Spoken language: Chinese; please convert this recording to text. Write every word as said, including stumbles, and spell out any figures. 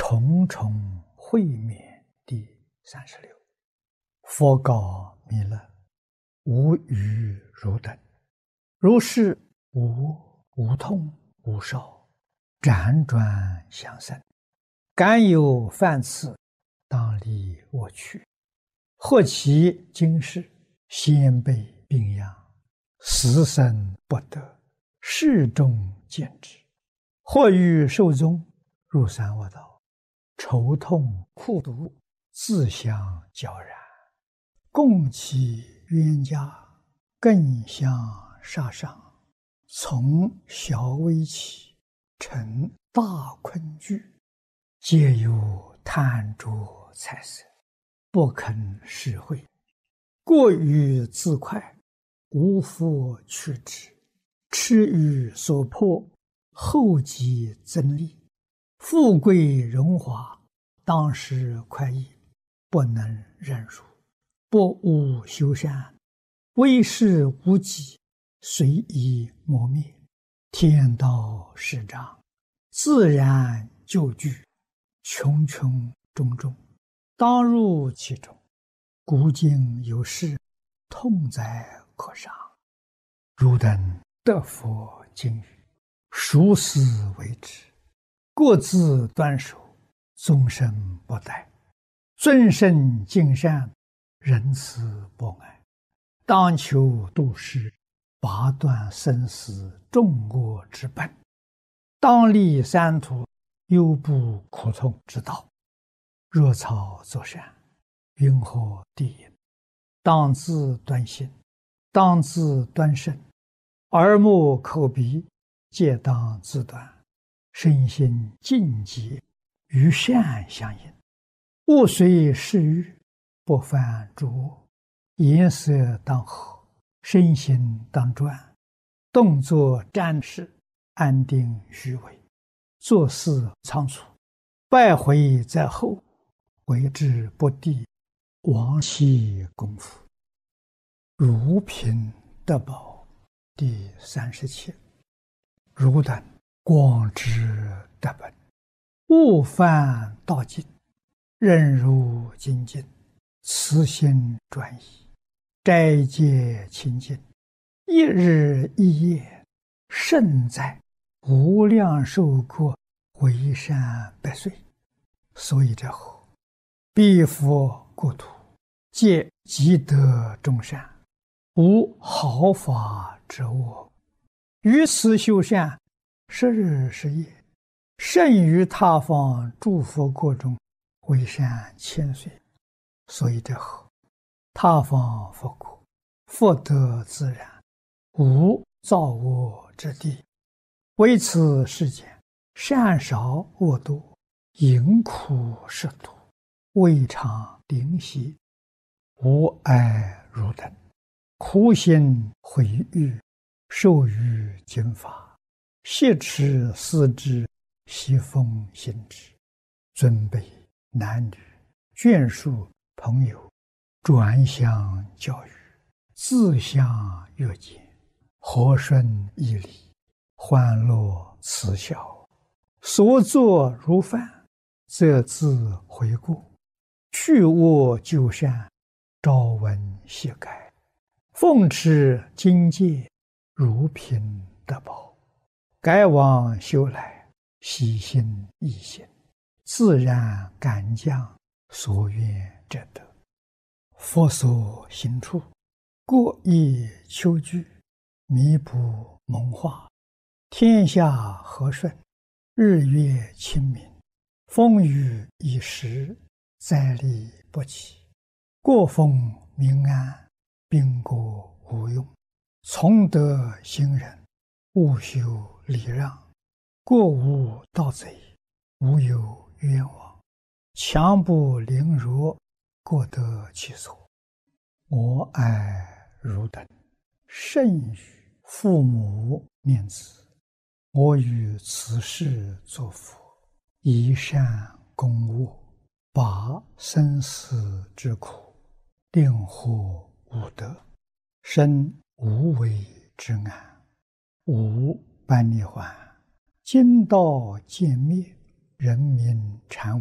重重会面第三十六。佛告弥勒：无余汝等，如是无无痛无少，辗转相生，敢有犯次，当离我去。或其今世先辈病殃，死生不得，世众见之。或欲寿终，入三恶道，愁痛苦毒，自相交然，共其冤家，更相杀伤，从小危起，成大困惧，皆有贪着财色，不肯施惠，过于自快，无复去之，痴于所迫，后继增利，富贵荣华，当时快意，不能忍辱，不务修善，为事无己，随意磨灭，天道始彰，自然就具，穷穷种种，当入其中。古今有事，痛哉可伤。汝等得佛经语，熟思为之，各自端守，终身不殆，尊圣敬善，仁慈博爱，当求度世，拔断生死众恶之本，当立三途忧怖苦痛之道。若草作善，云何地也？当自端心，当自端身，耳目口鼻皆当自端，身心净洁，与善相应，勿随世欲，不犯诸恶，颜色当和，身心当专，动作瞻视，安定虚伪，做事仓促，败毁在后，为之不第，亡其功夫。如贫得宝第三十七。汝等广知得本，勿犯道境，任如精进，慈心专一，斋戒清净，一日一夜，胜在无量寿国，为善百岁。所以者何？彼佛国土，皆积德众善，无毫发之恶，于此修善，十日十夜，胜于他方诸佛国中，为善千岁。所以者何？他方佛国，福德自然，无造恶之地，为此世间善少恶多，淫苦食毒，未尝灵犀，无碍汝等，苦心毁誉，受于经法，挟持思之，习风行之，尊卑男女眷属朋友，转相教育，自相约见，和顺义理，欢乐慈孝，所作如犯，则自悔过，去恶就善，朝闻夕改，奉持经戒，如贫得宝，改往修来，喜心易行，自然感将，所愿者得。佛所行处，过意求具，弥补蒙化，天下和顺，日月清明，风雨已时，灾利不起，国风民安，兵国无用，从德行仁，勿修礼让，过无盗贼，无有冤枉，强不凌弱，各得其所。我爱汝等，甚于父母念子，我于此世作佛，以善攻恶，拔生死之苦，令获无得，生无为之安，无般涅槃，今道渐灭，人民禅